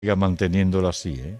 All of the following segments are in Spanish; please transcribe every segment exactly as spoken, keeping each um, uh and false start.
siga manteniéndola así, ¿eh?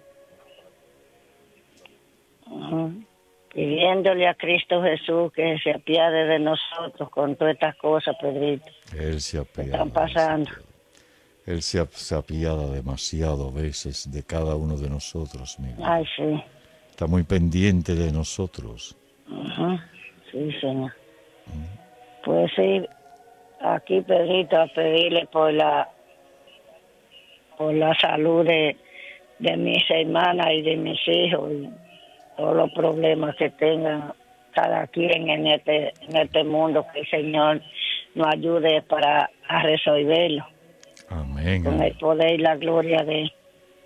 Ujú. Pidiéndole a Cristo Jesús que se apiade de nosotros con todas estas cosas, Pedrito, Él se que apiada, están Él se pasando. apiada. Él se, ap- se apiada demasiado a veces de cada uno de nosotros, mi Ay, vida. sí. Está muy pendiente de nosotros. Ujú. Sí, Señor. Pues sí, aquí, Pedrito, a pedirle por la por la salud de, de mis hermanas y de mis hijos y todos los problemas que tengan cada quien en este en este mundo, que el Señor nos ayude para a resolverlo Amén, con el amén. poder y la gloria de Él.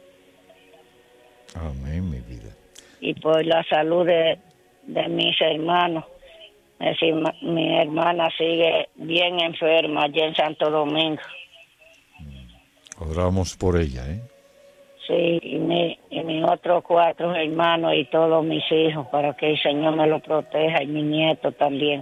Amén, mi vida. Y por la salud de, de mis hermanos. Es decir, ma- mi hermana sigue bien enferma allá en Santo Domingo. Oramos por ella, ¿eh? Sí, y, mi, y mis otros cuatro hermanos y todos mis hijos, para que el Señor me lo proteja, y mi nieto también.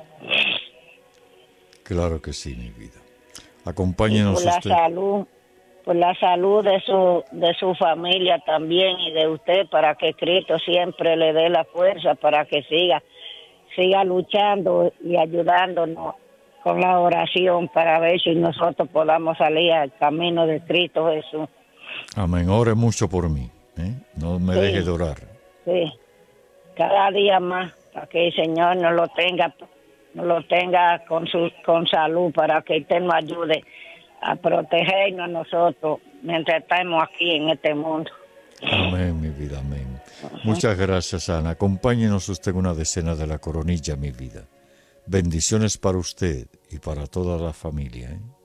Claro que sí, mi vida. Y por Acompáñenos la usted. salud, por la salud de su, de su familia también y de usted, para que Cristo siempre le dé la fuerza para que siga, siga luchando y ayudándonos con la oración para ver si nosotros podamos salir al camino de Cristo Jesús. Amén. Ore mucho por mí, ¿eh? No me deje de Sí, orar. sí, cada día más, para que el Señor nos lo tenga, nos lo tenga con su, con salud, para que usted nos ayude a protegernos a nosotros mientras estamos aquí en este mundo. Amén, mi vida, amén. Ujú. Muchas gracias, Ana. Acompáñenos usted en una decena de la coronilla, mi vida. Bendiciones para usted y para toda la familia, ¿eh?